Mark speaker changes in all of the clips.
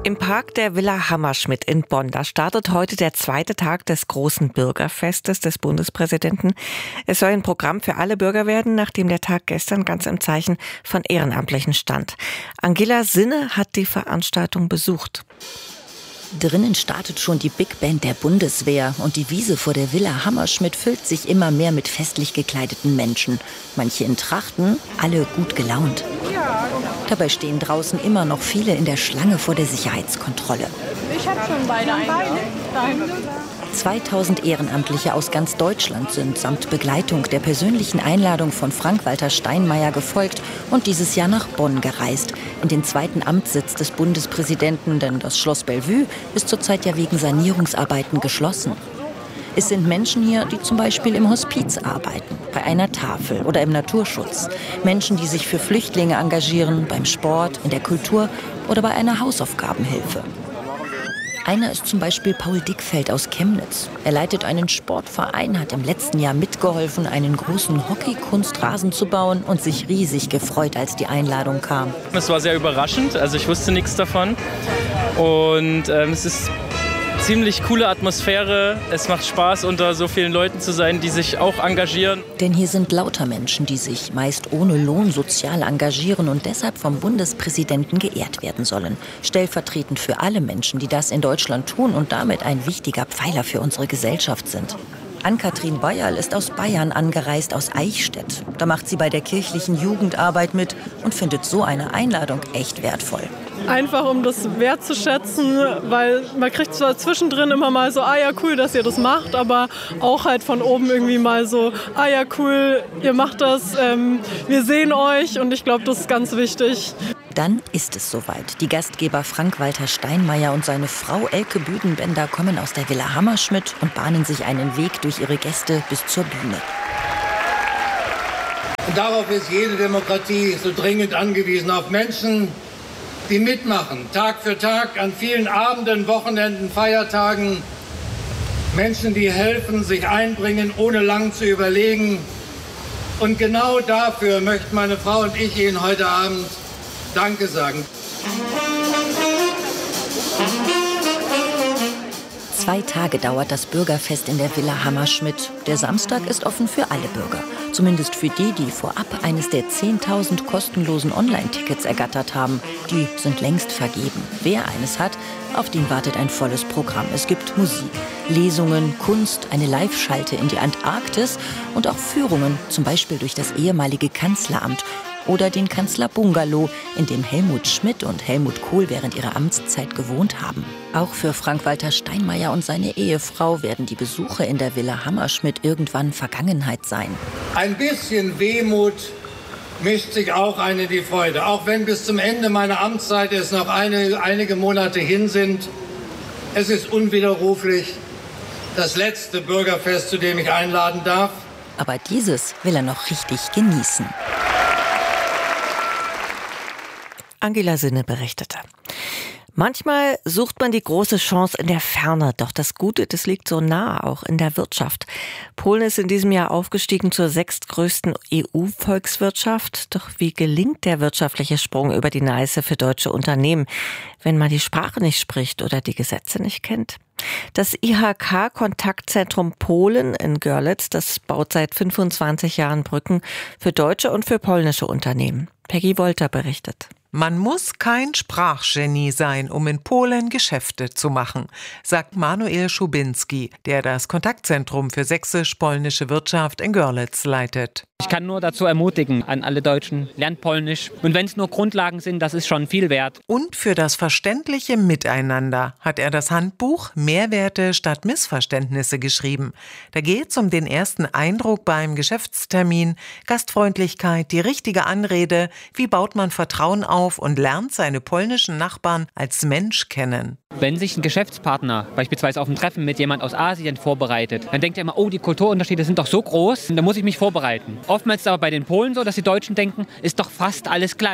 Speaker 1: Im Park der Villa Hammerschmidt in Bonn, da startet heute der zweite Tag des großen Bürgerfestes des Bundespräsidenten. Es soll ein Programm für alle Bürger werden, nachdem der Tag gestern ganz im Zeichen von Ehrenamtlichen stand. Angela Sinne hat die Veranstaltung besucht.
Speaker 2: Drinnen startet schon die Big Band der Bundeswehr und die Wiese vor der Villa Hammerschmidt füllt sich immer mehr mit festlich gekleideten Menschen. Manche in Trachten, alle gut gelaunt. Dabei stehen draußen immer noch viele in der Schlange vor der Sicherheitskontrolle.
Speaker 3: Ich habe schon beide.
Speaker 2: 2000 Ehrenamtliche aus ganz Deutschland sind samt Begleitung der persönlichen Einladung von Frank-Walter Steinmeier gefolgt und dieses Jahr nach Bonn gereist, in den zweiten Amtssitz des Bundespräsidenten, denn das Schloss Bellevue ist zurzeit ja wegen Sanierungsarbeiten geschlossen. Es sind Menschen hier, die zum Beispiel im Hospiz arbeiten, bei einer Tafel oder im Naturschutz. Menschen, die sich für Flüchtlinge engagieren, beim Sport, in der Kultur oder bei einer Hausaufgabenhilfe. Einer ist zum Beispiel Paul Dickfeld aus Chemnitz. Er leitet einen Sportverein, hat im letzten Jahr mitgeholfen, einen großen Hockey-Kunstrasen zu bauen und sich riesig gefreut, als die Einladung kam.
Speaker 4: Es war sehr überraschend, also ich wusste nichts davon. Und es ist ziemlich coole Atmosphäre. Es macht Spaß, unter so vielen Leuten zu sein, die sich auch engagieren.
Speaker 2: Denn hier sind lauter Menschen, die sich meist ohne Lohn sozial engagieren und deshalb vom Bundespräsidenten geehrt werden sollen. Stellvertretend für alle Menschen, die das in Deutschland tun und damit ein wichtiger Pfeiler für unsere Gesellschaft sind. Ann-Kathrin Bayerl ist aus Bayern angereist, aus Eichstätt. Da macht sie bei der kirchlichen Jugendarbeit mit und findet so eine Einladung echt wertvoll.
Speaker 3: Einfach um das wertzuschätzen, weil man kriegt zwar zwischendrin immer mal so, ja cool, dass ihr das macht, aber auch halt von oben irgendwie mal so, ja cool, ihr macht das, wir sehen euch und ich glaube, das ist ganz wichtig.
Speaker 2: Dann ist es soweit. Die Gastgeber Frank-Walter Steinmeier und seine Frau Elke Büdenbender kommen aus der Villa Hammerschmidt und bahnen sich einen Weg durch ihre Gäste bis zur Bühne.
Speaker 5: Und darauf ist jede Demokratie so dringend angewiesen, auf Menschen, die mitmachen, Tag für Tag, an vielen Abenden, Wochenenden, Feiertagen. Menschen, die helfen, sich einbringen, ohne lang zu überlegen. Und genau dafür möchten meine Frau und ich Ihnen heute Abend Danke sagen.
Speaker 2: 2 Tage dauert das Bürgerfest in der Villa Hammerschmidt. Der Samstag ist offen für alle Bürger. Zumindest für die, die vorab eines der 10.000 kostenlosen Online-Tickets ergattert haben. Die sind längst vergeben. Wer eines hat, auf den wartet ein volles Programm. Es gibt Musik, Lesungen, Kunst, eine Live-Schalte in die Antarktis und auch Führungen, zum Beispiel durch das ehemalige Kanzleramt oder den Kanzlerbungalow, in dem Helmut Schmidt und Helmut Kohl während ihrer Amtszeit gewohnt haben. Auch für Frank-Walter Steinmeier und seine Ehefrau werden die Besuche in der Villa Hammerschmidt irgendwann Vergangenheit sein.
Speaker 5: Ein bisschen Wehmut mischt sich auch ein in die Freude. Auch wenn bis zum Ende meiner Amtszeit es noch einige Monate hin sind. Es ist unwiderruflich das letzte Bürgerfest, zu dem ich einladen darf.
Speaker 2: Aber dieses will er noch richtig genießen.
Speaker 1: Angela Sinne berichtete. Manchmal sucht man die große Chance in der Ferne, doch das Gute, das liegt so nah, auch in der Wirtschaft. Polen ist in diesem Jahr aufgestiegen zur 6. größten EU-Volkswirtschaft. Doch wie gelingt der wirtschaftliche Sprung über die Neiße für deutsche Unternehmen, wenn man die Sprache nicht spricht oder die Gesetze nicht kennt? Das IHK-Kontaktzentrum Polen in Görlitz, das baut seit 25 Jahren Brücken für deutsche und für polnische Unternehmen. Peggy Wolter berichtet.
Speaker 6: Man muss kein Sprachgenie sein, um in Polen Geschäfte zu machen, sagt Manuel Schubinski, der das Kontaktzentrum für sächsisch-polnische Wirtschaft in Görlitz leitet.
Speaker 7: Ich kann nur dazu ermutigen, an alle Deutschen, lernt Polnisch. Und wenn es nur Grundlagen sind, das ist schon viel wert.
Speaker 6: Und für das verständliche Miteinander hat er das Handbuch Mehrwerte statt Missverständnisse geschrieben. Da geht es um den ersten Eindruck beim Geschäftstermin, Gastfreundlichkeit, die richtige Anrede, wie baut man Vertrauen auf und lernt seine polnischen Nachbarn als Mensch kennen.
Speaker 7: Wenn sich ein Geschäftspartner beispielsweise auf ein Treffen mit jemand aus Asien vorbereitet, dann denkt er immer, oh, die Kulturunterschiede sind doch so groß, da muss ich mich vorbereiten. Oftmals ist es aber bei den Polen so, dass die Deutschen denken, ist doch fast alles gleich.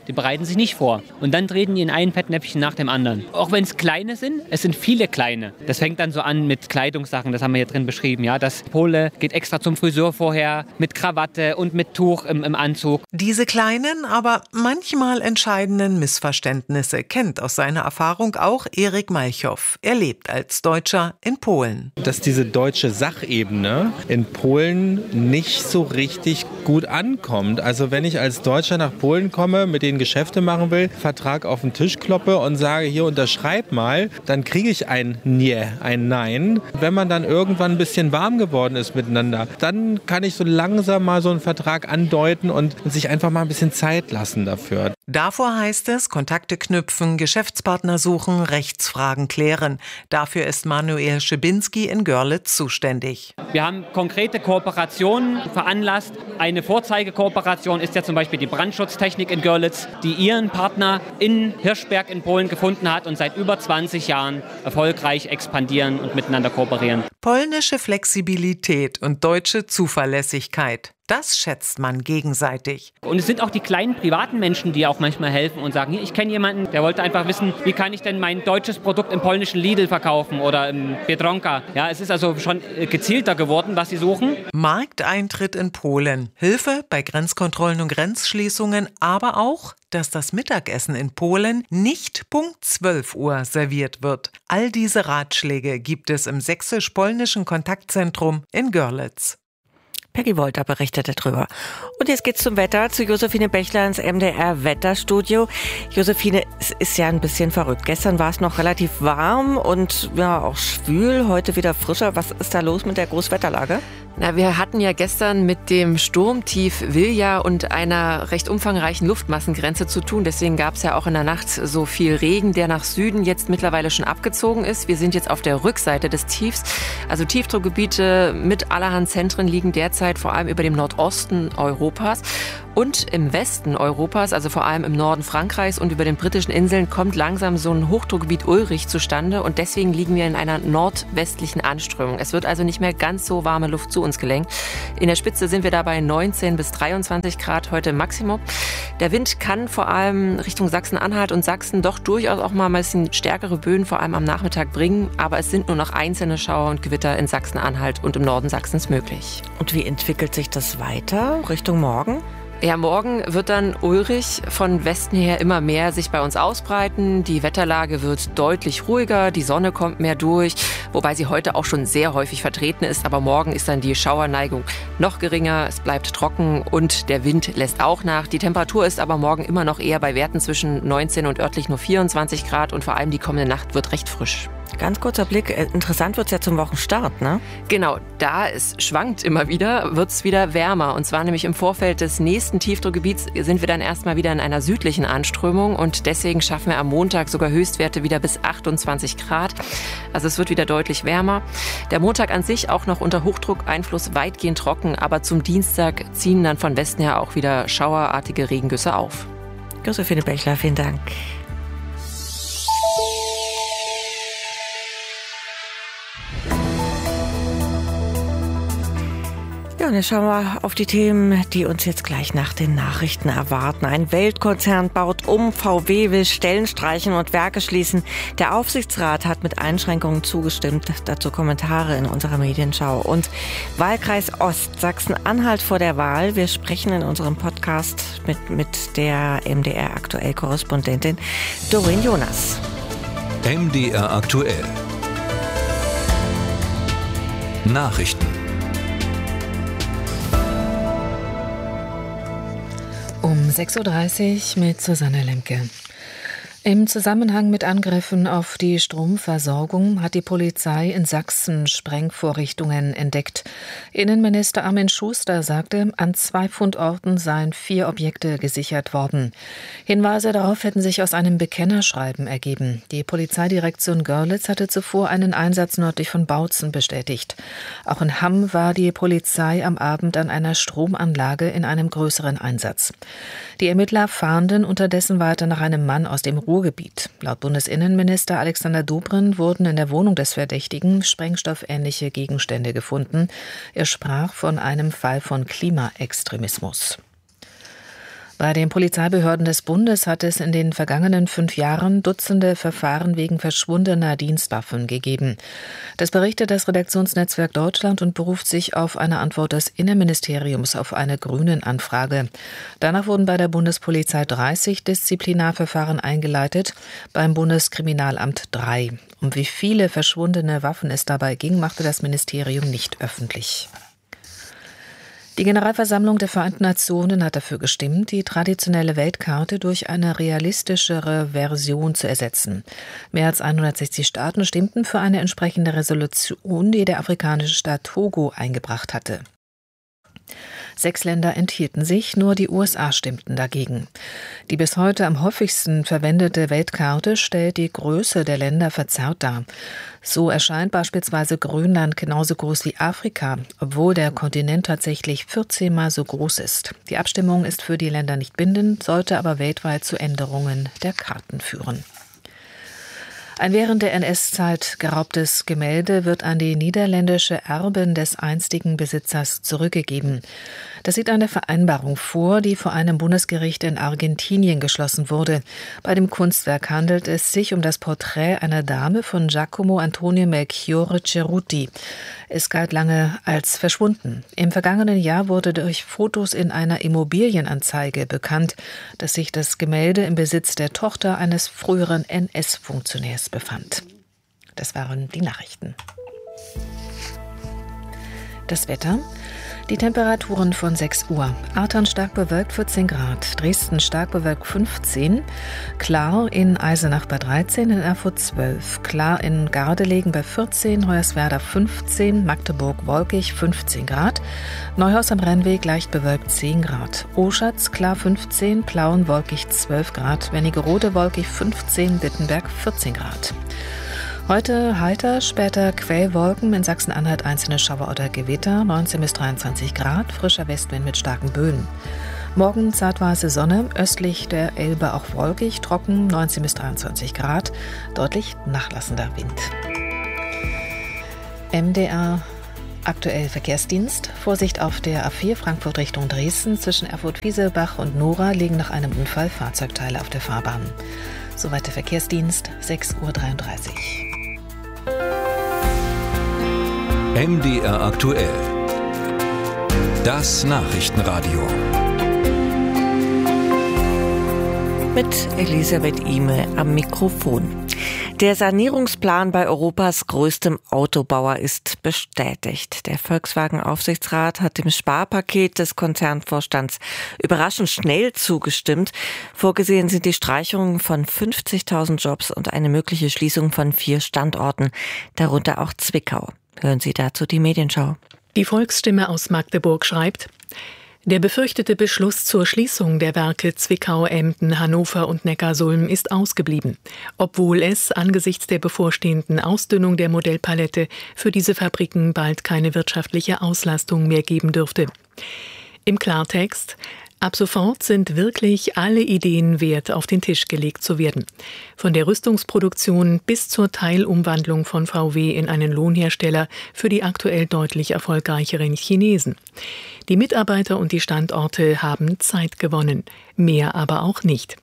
Speaker 7: die bereiten sich nicht vor. Und dann treten die in ein Fettnäpfchen nach dem anderen. Auch wenn es kleine sind, es sind viele kleine. Das fängt dann so an mit Kleidungssachen, das haben wir hier drin beschrieben. Ja? Das Pole geht extra zum Friseur vorher, mit Krawatte und mit Tuch im Anzug.
Speaker 6: Diese kleinen, aber manchmal entscheidenden Missverständnisse kennt aus seiner Erfahrung auch Erik Malchow. Er lebt als Deutscher in Polen.
Speaker 8: Dass diese deutsche Sachebene in Polen nicht so richtig gut ankommt. Also wenn ich als Deutscher nach Polen komme, mit denen Geschäfte machen will, Vertrag auf den Tisch kloppe und sage, hier unterschreib mal, dann kriege ich ein Nie, ein Nein. Wenn man dann irgendwann ein bisschen warm geworden ist miteinander, dann kann ich so langsam mal so einen Vertrag andeuten und sich einfach mal ein bisschen Zeit lassen dafür.
Speaker 6: Davor heißt es, Kontakte knüpfen, Geschäftspartner suchen, Rechtsfragen klären. Dafür ist Manuel Schibinski in Görlitz zuständig.
Speaker 7: Wir haben konkrete Kooperationen veranlasst. Eine Vorzeigekooperation ist ja zum Beispiel die Brandschutztechnik in Görlitz, die ihren Partner in Hirschberg in Polen gefunden hat und seit über 20 Jahren erfolgreich expandieren und miteinander kooperieren.
Speaker 6: Polnische Flexibilität und deutsche Zuverlässigkeit. Das schätzt man gegenseitig.
Speaker 7: Und es sind auch die kleinen privaten Menschen, die auch manchmal helfen und sagen, hier, ich kenne jemanden, der wollte einfach wissen, wie kann ich denn mein deutsches Produkt im polnischen Lidl verkaufen oder im Biedronka. Ja, es ist also schon gezielter geworden, was sie suchen.
Speaker 6: Markteintritt in Polen, Hilfe bei Grenzkontrollen und Grenzschließungen, aber auch, dass das Mittagessen in Polen nicht Punkt 12 Uhr serviert wird. All diese Ratschläge gibt es im sächsisch-polnischen Kontaktzentrum in Görlitz.
Speaker 1: Peggy Wolter berichtete drüber. Und jetzt geht's zum Wetter, zu Josephine Bechler ins MDR-Wetterstudio. Josephine, es ist ja ein bisschen verrückt. Gestern war es noch relativ warm und ja auch schwül, heute wieder frischer. Was ist da los mit der Großwetterlage?
Speaker 9: Na, wir hatten ja gestern mit dem Sturmtief Vilja und einer recht umfangreichen Luftmassengrenze zu tun. Deswegen gab es ja auch in der Nacht so viel Regen, der nach Süden jetzt mittlerweile schon abgezogen ist. Wir sind jetzt auf der Rückseite des Tiefs. Also Tiefdruckgebiete mit allerhand Zentren liegen derzeit vor allem über dem Nordosten Europas. Und im Westen Europas, also vor allem im Norden Frankreichs und über den britischen Inseln, kommt langsam so ein Hochdruckgebiet Ulrich zustande. Und deswegen liegen wir in einer nordwestlichen Anströmung. Es wird also nicht mehr ganz so warme Luft zu uns gelenkt. In der Spitze sind wir dabei 19 bis 23 Grad heute Maximum. Der Wind kann vor allem Richtung Sachsen-Anhalt und Sachsen doch durchaus auch mal ein bisschen stärkere Böen, vor allem am Nachmittag bringen. Aber es sind nur noch einzelne Schauer und Gewitter in Sachsen-Anhalt und im Norden Sachsens möglich.
Speaker 1: Und wie entwickelt sich das weiter Richtung morgen?
Speaker 9: Ja, morgen wird dann Ulrich von Westen her immer mehr sich bei uns ausbreiten. Die Wetterlage wird deutlich ruhiger, die Sonne kommt mehr durch, wobei sie heute auch schon sehr häufig vertreten ist. Aber morgen ist dann die Schauerneigung noch geringer, es bleibt trocken und der Wind lässt auch nach. Die Temperatur ist aber morgen immer noch eher bei Werten zwischen 19 und örtlich nur 24 Grad und vor allem die kommende Nacht wird recht frisch.
Speaker 1: Ganz kurzer Blick, interessant wird's ja zum Wochenstart, ne?
Speaker 9: Genau, da es schwankt immer wieder, wird's wieder wärmer. Und zwar nämlich im Vorfeld des nächsten Tiefdruckgebiets sind wir dann erstmal wieder in einer südlichen Anströmung. Und deswegen schaffen wir am Montag sogar Höchstwerte wieder bis 28 Grad. Also es wird wieder deutlich wärmer. Der Montag an sich auch noch unter Hochdruckeinfluss weitgehend trocken. Aber zum Dienstag ziehen dann von Westen her auch wieder schauerartige Regengüsse auf.
Speaker 1: Josephine Bechler, vielen Dank. Ja, und jetzt schauen wir auf die Themen, die uns jetzt gleich nach den Nachrichten erwarten. Ein Weltkonzern baut um, VW will Stellen streichen und Werke schließen. Der Aufsichtsrat hat mit Einschränkungen zugestimmt. Dazu Kommentare in unserer Medienschau. Und Wahlkreis Ost, Sachsen-Anhalt vor der Wahl. Wir sprechen in unserem Podcast mit der MDR Aktuell-Korrespondentin Doreen Jonas.
Speaker 10: MDR Aktuell. Nachrichten.
Speaker 11: Um 6.30 Uhr mit Susanne Lemke. Im Zusammenhang mit Angriffen auf die Stromversorgung hat die Polizei in Sachsen Sprengvorrichtungen entdeckt. Innenminister Armin Schuster sagte, an 2 Fundorten seien 4 Objekte gesichert worden. Hinweise darauf hätten sich aus einem Bekennerschreiben ergeben. Die Polizeidirektion Görlitz hatte zuvor einen Einsatz nördlich von Bautzen bestätigt. Auch in Hamm war die Polizei am Abend an einer Stromanlage in einem größeren Einsatz. Die Ermittler fahnden unterdessen weiter nach einem Mann aus dem Ruhrgebiet. Laut Bundesinnenminister Alexander Dobrindt wurden in der Wohnung des Verdächtigen sprengstoffähnliche Gegenstände gefunden. Er sprach von einem Fall von Klimaextremismus. Bei den Polizeibehörden des Bundes hat es in den vergangenen 5 Jahren Dutzende Verfahren wegen verschwundener Dienstwaffen gegeben. Das berichtet das Redaktionsnetzwerk Deutschland und beruft sich auf eine Antwort des Innenministeriums auf eine Grünen-Anfrage. Danach wurden bei der Bundespolizei 30 Disziplinarverfahren eingeleitet, beim Bundeskriminalamt 3. Um wie viele verschwundene Waffen es dabei ging, machte das Ministerium nicht öffentlich. Die Generalversammlung der Vereinten Nationen hat dafür gestimmt, die traditionelle Weltkarte durch eine realistischere Version zu ersetzen. Mehr als 160 Staaten stimmten für eine entsprechende Resolution, die der afrikanische Staat Togo eingebracht hatte. 6 Länder enthielten sich, nur die USA stimmten dagegen. Die bis heute am häufigsten verwendete Weltkarte stellt die Größe der Länder verzerrt dar. So erscheint beispielsweise Grönland genauso groß wie Afrika, obwohl der Kontinent tatsächlich 14-mal so groß ist. Die Abstimmung ist für die Länder nicht bindend, sollte aber weltweit zu Änderungen der Karten führen. Ein während der NS-Zeit geraubtes Gemälde wird an die niederländische Erbin des einstigen Besitzers zurückgegeben. Das sieht eine Vereinbarung vor, die vor einem Bundesgericht in Argentinien geschlossen wurde. Bei dem Kunstwerk handelt es sich um das Porträt einer Dame von Giacomo Antonio Melchiorre Ceruti. Es galt lange als verschwunden. Im vergangenen Jahr wurde durch Fotos in einer Immobilienanzeige bekannt, dass sich das Gemälde im Besitz der Tochter eines früheren NS-Funktionärs befand. Das waren die Nachrichten. Das Wetter. Die Temperaturen von 6 Uhr. Ahrtal stark bewölkt 14 Grad, Dresden stark bewölkt 15, klar in Eisenach bei 13, in Erfurt 12, klar in Gardelegen bei 14, Hoyerswerda 15, Magdeburg wolkig 15 Grad, Neuhaus am Rennweg leicht bewölkt 10 Grad, Oschatz klar 15, Plauen wolkig 12 Grad, Wernigerode wolkig 15, Wittenberg 14 Grad. Heute heiter, später Quellwolken, in Sachsen-Anhalt einzelne Schauer oder Gewitter, 19 bis 23 Grad, frischer Westwind mit starken Böen. Morgen zeitweise Sonne, östlich der Elbe auch wolkig, trocken, 19 bis 23 Grad, deutlich nachlassender Wind. MDR aktuell Verkehrsdienst. Vorsicht auf der A4 Frankfurt Richtung Dresden. Zwischen Erfurt-Wiesebach und Nora liegen nach einem Unfall Fahrzeugteile auf der Fahrbahn. Soweit der Verkehrsdienst, 6.33 Uhr.
Speaker 10: MDR aktuell. Das Nachrichtenradio.
Speaker 1: Mit Elisabeth Ihme am Mikrofon. Der Sanierungsplan bei Europas größtem Autobauer ist bestätigt. Der Volkswagen-Aufsichtsrat hat dem Sparpaket des Konzernvorstands überraschend schnell zugestimmt. Vorgesehen sind die Streichungen von 50.000 Jobs und eine mögliche Schließung von 4 Standorten, darunter auch Zwickau. Hören Sie dazu die Medienschau.
Speaker 12: Die Volksstimme aus Magdeburg schreibt: Der befürchtete Beschluss zur Schließung der Werke Zwickau, Emden, Hannover und Neckarsulm ist ausgeblieben, obwohl es angesichts der bevorstehenden Ausdünnung der Modellpalette für diese Fabriken bald keine wirtschaftliche Auslastung mehr geben dürfte. Im Klartext: Ab sofort sind wirklich alle Ideen wert, auf den Tisch gelegt zu werden. Von der Rüstungsproduktion bis zur Teilumwandlung von VW in einen Lohnhersteller für die aktuell deutlich erfolgreicheren Chinesen. Die Mitarbeiter und die Standorte haben Zeit gewonnen, mehr aber auch nicht.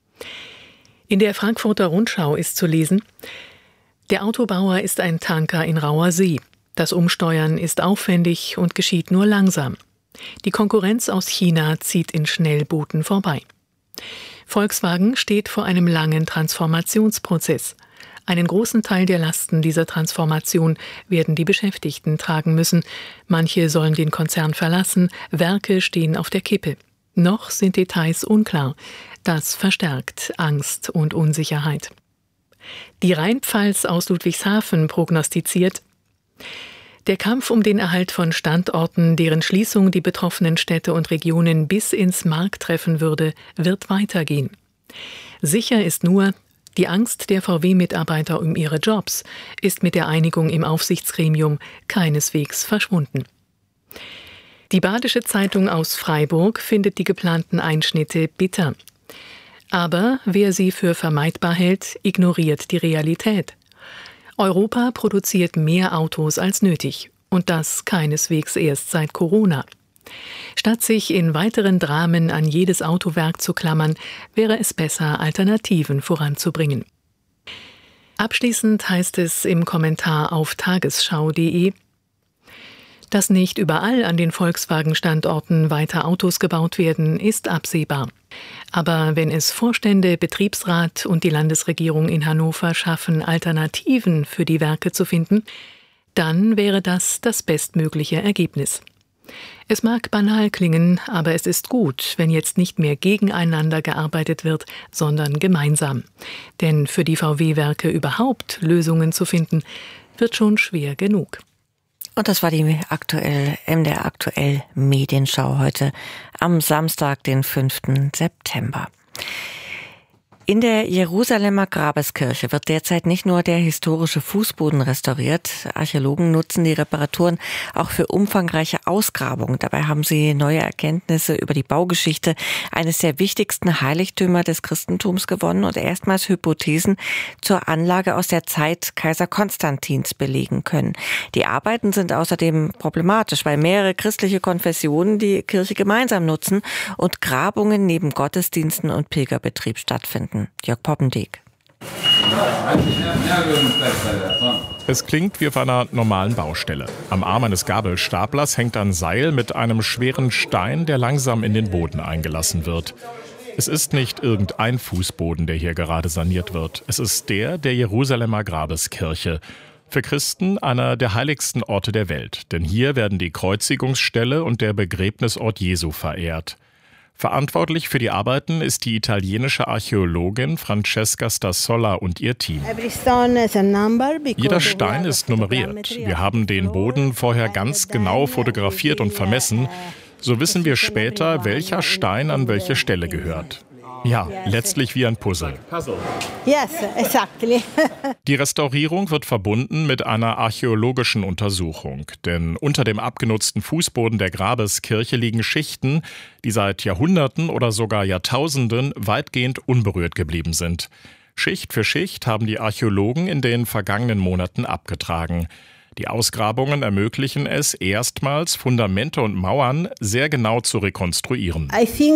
Speaker 12: In der Frankfurter Rundschau ist zu lesen: Der Autobauer ist ein Tanker in rauer See. Das Umsteuern ist aufwendig und geschieht nur langsam. Die Konkurrenz aus China zieht in Schnellbooten vorbei. Volkswagen steht vor einem langen Transformationsprozess. Einen großen Teil der Lasten dieser Transformation werden die Beschäftigten tragen müssen. Manche sollen den Konzern verlassen, Werke stehen auf der Kippe. Noch sind Details unklar. Das verstärkt Angst und Unsicherheit. Die Rheinpfalz aus Ludwigshafen prognostiziert: Der Kampf um den Erhalt von Standorten, deren Schließung die betroffenen Städte und Regionen bis ins Mark treffen würde, wird weitergehen. Sicher ist nur, die Angst der VW-Mitarbeiter um ihre Jobs ist mit der Einigung im Aufsichtsgremium keineswegs verschwunden. Die Badische Zeitung aus Freiburg findet die geplanten Einschnitte bitter. Aber wer sie für vermeidbar hält, ignoriert die Realität. Europa produziert mehr Autos als nötig. Und das keineswegs erst seit Corona. Statt sich in weiteren Dramen an jedes Autowerk zu klammern, wäre es besser, Alternativen voranzubringen. Abschließend heißt es im Kommentar auf tagesschau.de: Dass nicht überall an den Volkswagen-Standorten weiter Autos gebaut werden, ist absehbar. Aber wenn es Vorstände, Betriebsrat und die Landesregierung in Hannover schaffen, Alternativen für die Werke zu finden, dann wäre das das bestmögliche Ergebnis. Es mag banal klingen, aber es ist gut, wenn jetzt nicht mehr gegeneinander gearbeitet wird, sondern gemeinsam. Denn für die VW-Werke überhaupt Lösungen zu finden, wird schon schwer genug.
Speaker 1: Und das war die MDR Aktuell Medienschau heute am Samstag, den 5. September. In der Jerusalemer Grabeskirche wird derzeit nicht nur der historische Fußboden restauriert. Archäologen nutzen die Reparaturen auch für umfangreiche Ausgrabungen. Dabei haben sie neue Erkenntnisse über die Baugeschichte eines der wichtigsten Heiligtümer des Christentums gewonnen und erstmals Hypothesen zur Anlage aus der Zeit Kaiser Konstantins belegen können. Die Arbeiten sind außerdem problematisch, weil mehrere christliche Konfessionen die Kirche gemeinsam nutzen und Grabungen neben Gottesdiensten und Pilgerbetrieb stattfinden. Jörg Poppendiek.
Speaker 13: Es klingt wie auf einer normalen Baustelle. Am Arm eines Gabelstaplers hängt ein Seil mit einem schweren Stein, der langsam in den Boden eingelassen wird. Es ist nicht irgendein Fußboden, der hier gerade saniert wird. Es ist der Jerusalemer Grabeskirche. Für Christen einer der heiligsten Orte der Welt. Denn hier werden die Kreuzigungsstelle und der Begräbnisort Jesu verehrt. Verantwortlich für die Arbeiten ist die italienische Archäologin Francesca Stassola und ihr Team. Jeder Stein ist nummeriert. Wir haben den Boden vorher ganz genau fotografiert und vermessen. So wissen wir später, welcher Stein an welche Stelle gehört. Ja, letztlich wie ein Puzzle.
Speaker 14: Yes, exactly.
Speaker 13: Die Restaurierung wird verbunden mit einer archäologischen Untersuchung. Denn unter dem abgenutzten Fußboden der Grabeskirche liegen Schichten, die seit Jahrhunderten oder sogar Jahrtausenden weitgehend unberührt geblieben sind. Schicht für Schicht haben die Archäologen in den vergangenen Monaten abgetragen. Die Ausgrabungen ermöglichen es, erstmals Fundamente und Mauern sehr genau zu rekonstruieren.